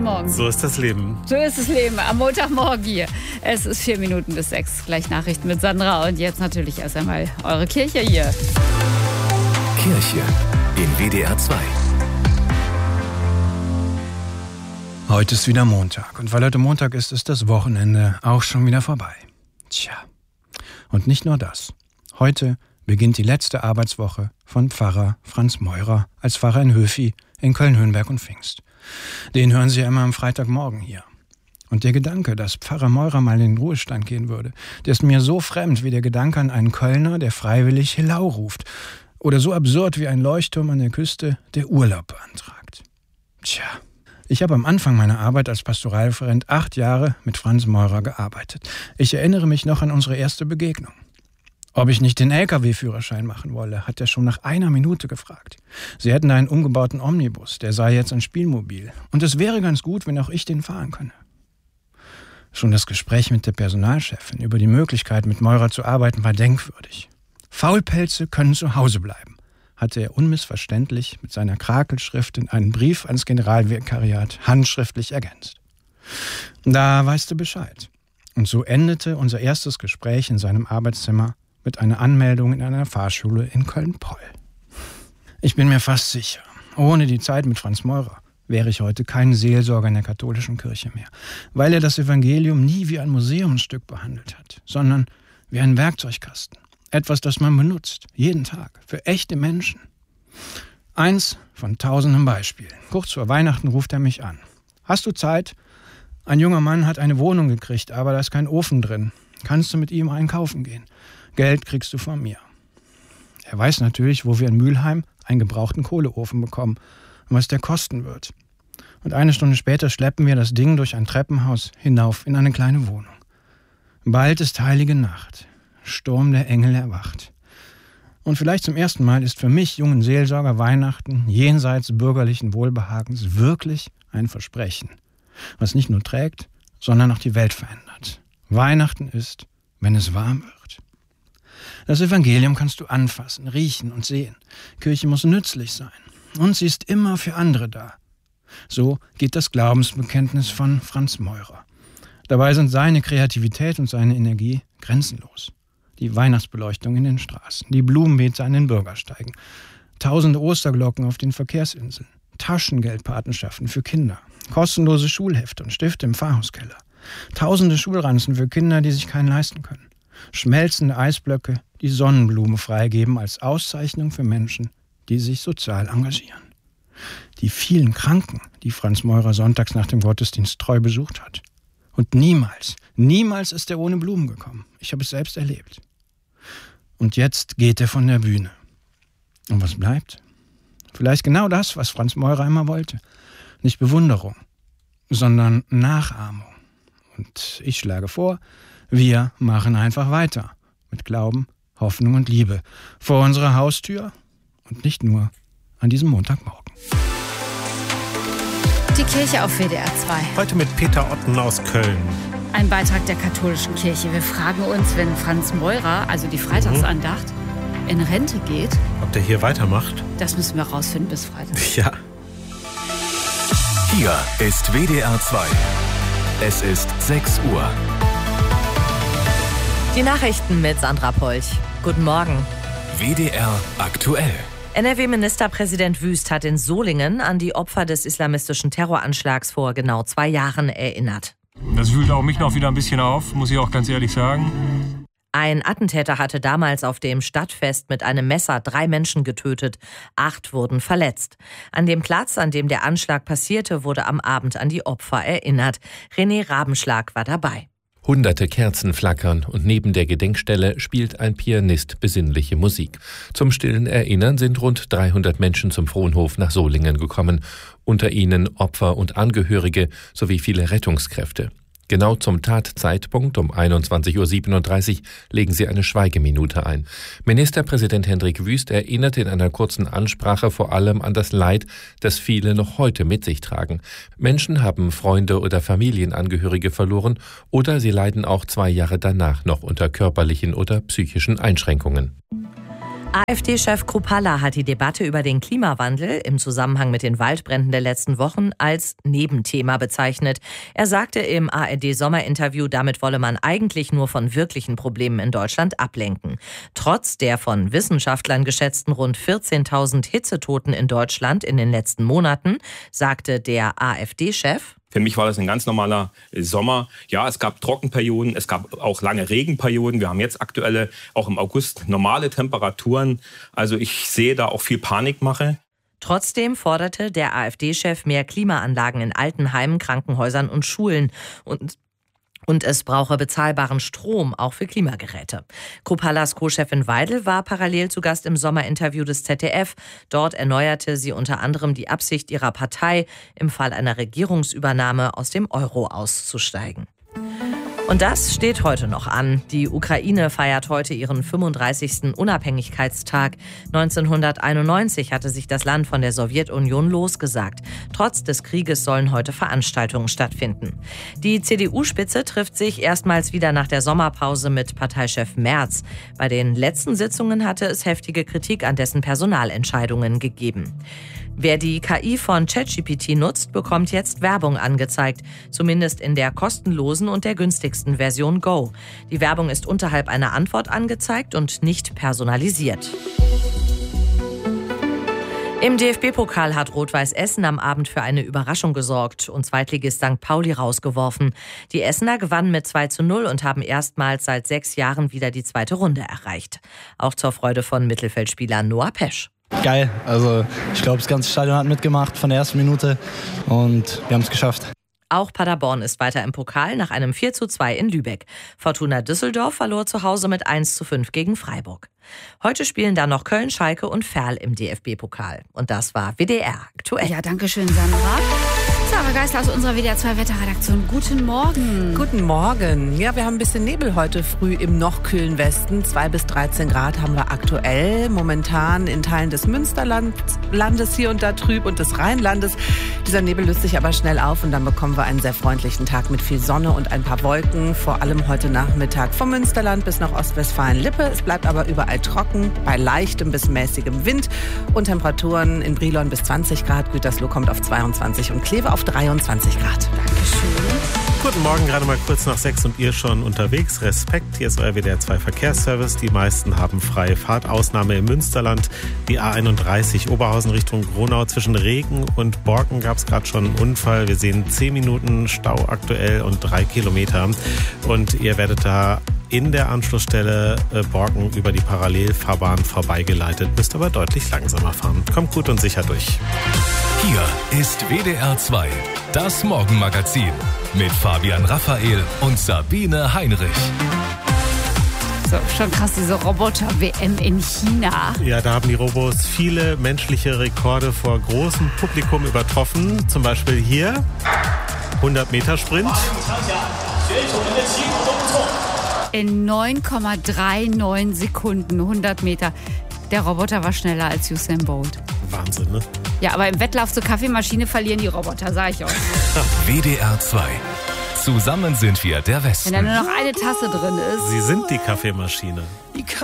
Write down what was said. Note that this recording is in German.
Morgen. So ist das Leben. So ist das Leben am Montagmorgen hier. Es ist 4 Minuten bis 6. Gleich Nachrichten mit Sandra und jetzt natürlich erst einmal eure Kirche hier. Kirche in WDR 2. Heute ist wieder Montag und weil heute Montag ist, ist das Wochenende auch schon wieder vorbei. Tja, und nicht nur das. Heute beginnt die letzte Arbeitswoche von Pfarrer Franz Meurer als Pfarrer in Höfi in Köln-Höhenberg und Pfingst. Den hören Sie ja immer am Freitagmorgen hier. Und der Gedanke, dass Pfarrer Meurer mal in den Ruhestand gehen würde, der ist mir so fremd wie der Gedanke an einen Kölner, der freiwillig Helau ruft. Oder so absurd wie ein Leuchtturm an der Küste, der Urlaub beantragt. Tja, ich habe am Anfang meiner Arbeit als Pastoralreferent 8 Jahre mit Franz Meurer gearbeitet. Ich erinnere mich noch an unsere erste Begegnung. Ob ich nicht den LKW-Führerschein machen wolle, hat er schon nach 1 Minute gefragt. Sie hätten da einen umgebauten Omnibus, der sei jetzt ein Spielmobil. Und es wäre ganz gut, wenn auch ich den fahren könne. Schon das Gespräch mit der Personalchefin über die Möglichkeit, mit Meurer zu arbeiten, war denkwürdig. Faulpelze können zu Hause bleiben, hatte er unmissverständlich mit seiner Krakelschrift in einen Brief ans Generalvikariat handschriftlich ergänzt. Da weißt du Bescheid. Und so endete unser erstes Gespräch in seinem Arbeitszimmer mit einer Anmeldung in einer Fahrschule in Köln-Poll. Ich bin mir fast sicher, ohne die Zeit mit Franz Meurer wäre ich heute kein Seelsorger in der katholischen Kirche mehr, weil er das Evangelium nie wie ein Museumsstück behandelt hat, sondern wie einen Werkzeugkasten. Etwas, das man benutzt, jeden Tag, für echte Menschen. Eins von tausenden Beispielen. Kurz vor Weihnachten ruft er mich an. Hast du Zeit? Ein junger Mann hat eine Wohnung gekriegt, aber da ist kein Ofen drin. Kannst du mit ihm einkaufen gehen? Geld kriegst du von mir. Er weiß natürlich, wo wir in Mülheim einen gebrauchten Kohleofen bekommen und was der kosten wird. Und 1 Stunde später schleppen wir das Ding durch ein Treppenhaus hinauf in eine kleine Wohnung. Bald ist heilige Nacht. Sturm der Engel erwacht. Und vielleicht zum ersten Mal ist für mich, jungen Seelsorger, Weihnachten jenseits bürgerlichen Wohlbehagens wirklich ein Versprechen, was nicht nur trägt, sondern auch die Welt verändert. Weihnachten ist, wenn es warm wird. Das Evangelium kannst du anfassen, riechen und sehen. Kirche muss nützlich sein. Und sie ist immer für andere da. So geht das Glaubensbekenntnis von Franz Meurer. Dabei sind seine Kreativität und seine Energie grenzenlos. Die Weihnachtsbeleuchtung in den Straßen, die Blumenbeete an den Bürgersteigen, tausende Osterglocken auf den Verkehrsinseln, Taschengeldpatenschaften für Kinder, kostenlose Schulhefte und Stifte im Pfarrhauskeller, tausende Schulranzen für Kinder, die sich keinen leisten können, schmelzende Eisblöcke, die Sonnenblume freigeben als Auszeichnung für Menschen, die sich sozial engagieren. Die vielen Kranken, die Franz Meurer sonntags nach dem Gottesdienst treu besucht hat. Und niemals ist er ohne Blumen gekommen. Ich habe es selbst erlebt. Und jetzt geht er von der Bühne. Und was bleibt? Vielleicht genau das, was Franz Meurer immer wollte. Nicht Bewunderung, sondern Nachahmung. Und ich schlage vor, wir machen einfach weiter. Mit Glauben, Hoffnung und Liebe. Vor unserer Haustür und nicht nur an diesem Montagmorgen. Die Kirche auf WDR 2. Heute mit Peter Otten aus Köln. Ein Beitrag der katholischen Kirche. Wir fragen uns, wenn Franz Meurer, also die Freitagsandacht, in Rente geht. Ob der hier weitermacht? Das müssen wir rausfinden bis Freitag. Ja. Hier ist WDR 2. Es ist 6 Uhr. Die Nachrichten mit Sandra Polch. Guten Morgen. WDR aktuell. NRW-Ministerpräsident Wüst hat in Solingen an die Opfer des islamistischen Terroranschlags vor genau 2 Jahren erinnert. Das wühlt auch mich noch wieder ein bisschen auf, muss ich auch ganz ehrlich sagen. Ein Attentäter hatte damals auf dem Stadtfest mit einem Messer 3 Menschen getötet. 8 wurden verletzt. An dem Platz, an dem der Anschlag passierte, wurde am Abend an die Opfer erinnert. René Rabenschlag war dabei. Hunderte Kerzen flackern und neben der Gedenkstelle spielt ein Pianist besinnliche Musik. Zum stillen Erinnern sind rund 300 Menschen zum Fronhof nach Solingen gekommen. Unter ihnen Opfer und Angehörige sowie viele Rettungskräfte. Genau zum Tatzeitpunkt um 21:37 Uhr legen sie eine Schweigeminute ein. Ministerpräsident Hendrik Wüst erinnert in einer kurzen Ansprache vor allem an das Leid, das viele noch heute mit sich tragen. Menschen haben Freunde oder Familienangehörige verloren oder sie leiden auch 2 Jahre danach noch unter körperlichen oder psychischen Einschränkungen. AfD-Chef Kruppalla hat die Debatte über den Klimawandel im Zusammenhang mit den Waldbränden der letzten Wochen als Nebenthema bezeichnet. Er sagte im ARD-Sommerinterview, damit wolle man eigentlich nur von wirklichen Problemen in Deutschland ablenken. Trotz der von Wissenschaftlern geschätzten rund 14.000 Hitzetoten in Deutschland in den letzten Monaten, sagte der AfD-Chef: Für mich war das ein ganz normaler Sommer. Ja, es gab Trockenperioden, es gab auch lange Regenperioden. Wir haben jetzt aktuelle, auch im August, normale Temperaturen. Also ich sehe da auch viel Panikmache. Trotzdem forderte der AfD-Chef mehr Klimaanlagen in Altenheimen, Krankenhäusern und Schulen. Und es brauche bezahlbaren Strom, auch für Klimageräte. Kruppallas Co-Chefin Weidel war parallel zu Gast im Sommerinterview des ZDF. Dort erneuerte sie unter anderem die Absicht ihrer Partei, im Fall einer Regierungsübernahme aus dem Euro auszusteigen. Und das steht heute noch an. Die Ukraine feiert heute ihren 35. Unabhängigkeitstag. 1991 hatte sich das Land von der Sowjetunion losgesagt. Trotz des Krieges sollen heute Veranstaltungen stattfinden. Die CDU-Spitze trifft sich erstmals wieder nach der Sommerpause mit Parteichef Merz. Bei den letzten Sitzungen hatte es heftige Kritik an dessen Personalentscheidungen gegeben. Wer die KI von ChatGPT nutzt, bekommt jetzt Werbung angezeigt. Zumindest in der kostenlosen und der günstigsten Version Go. Die Werbung ist unterhalb einer Antwort angezeigt und nicht personalisiert. Im DFB-Pokal hat Rot-Weiß Essen am Abend für eine Überraschung gesorgt und Zweitligist St. Pauli rausgeworfen. Die Essener gewannen mit 2:0 und haben erstmals seit 6 Jahren wieder die zweite Runde erreicht. Auch zur Freude von Mittelfeldspieler Noah Pesch. Geil, also ich glaube, das ganze Stadion hat mitgemacht von der ersten Minute und wir haben es geschafft. Auch Paderborn ist weiter im Pokal nach einem 4:2 in Lübeck. Fortuna Düsseldorf verlor zu Hause mit 1:5 gegen Freiburg. Heute spielen dann noch Köln, Schalke und Ferl im DFB-Pokal. Und das war WDR aktuell. Ja, danke schön, Sandra. Sarah Geisler aus unserer WDR 2 Wetterredaktion. Guten Morgen. Guten Morgen. Ja, wir haben ein bisschen Nebel heute früh im noch kühlen Westen. 2 bis 13 Grad haben wir aktuell. Momentan in Teilen des Münsterlandes hier und da trüb und des Rheinlandes. Dieser Nebel löst sich aber schnell auf und dann bekommen wir einen sehr freundlichen Tag mit viel Sonne und ein paar Wolken. Vor allem heute Nachmittag vom Münsterland bis nach Ostwestfalen-Lippe. Es bleibt aber überall trocken, bei leichtem bis mäßigem Wind und Temperaturen in Brilon bis 20 Grad. Gütersloh kommt auf 22 und Kleve auf 23 Grad. Dankeschön. Guten Morgen, gerade mal kurz nach 6 und ihr schon unterwegs. Respekt, hier ist euer WDR 2 Verkehrsservice. Die meisten haben freie Fahrt. Ausnahme im Münsterland. Die A31 Oberhausen Richtung Gronau. Zwischen Regen und Borken gab es gerade schon einen Unfall. Wir sehen 10 Minuten Stau aktuell und 3 Kilometer. Und ihr werdet da in der Anschlussstelle Borken über die Parallelfahrbahn vorbeigeleitet. Müsst aber deutlich langsamer fahren. Kommt gut und sicher durch. Hier ist WDR 2, das Morgenmagazin mit Fabian Raphael und Sabine Heinrich. So, schon krass, diese Roboter-WM in China. Ja, da haben die Robos viele menschliche Rekorde vor großem Publikum übertroffen. Zum Beispiel hier 100-Meter-Sprint. In 9,39 Sekunden 100 Meter. Der Roboter war schneller als Usain Bolt. Wahnsinn, ne? Ja, aber im Wettlauf zur Kaffeemaschine verlieren die Roboter, sag ich euch. WDR 2. Zusammen sind wir der Westen. Wenn da nur noch eine Tasse drin ist. Sie sind die Kaffeemaschine.